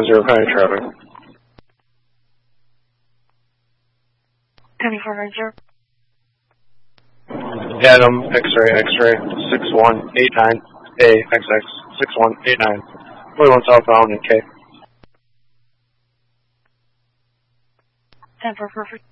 0 county traffic. County 490. Adam, X-ray, 6189, AXX, 6189. 41 southbound and K. 10-4 perfect.